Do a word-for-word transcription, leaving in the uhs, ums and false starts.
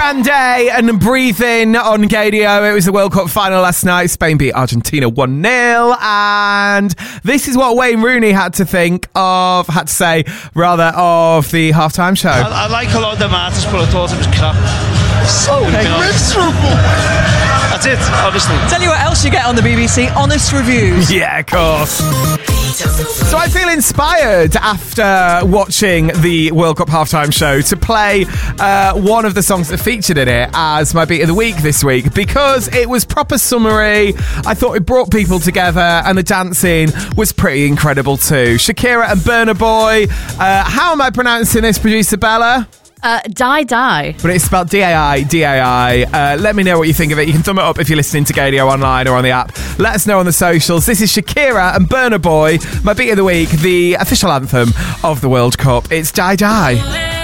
Grande and Breathe In on Gadio. It was the World Cup final last night. Spain beat Argentina one nil. And this is what Wayne Rooney had to think of, had to say, rather, of the halftime show. I, I like a lot of the matters, but I thought it was crap. So miserable. That's it, obviously. Tell you what else you get on the B B C, honest reviews. Yeah, of course. So I feel inspired after watching the World Cup halftime show to play uh, one of the songs that featured in it as my beat of the week this week, because it was proper summery. I thought it brought people together, and the dancing was pretty incredible too. Shakira and Burna Boy. Uh, how am I pronouncing this, producer Bella? Uh, die, die. But it's spelled D A I, D A I. Uh, let me know what you think of it. You can thumb it up if you're listening to Gadio online or on the app. Let us know on the socials. This is Shakira and Burna Boy, my beat of the week, the official anthem of the World Cup. It's Die Die.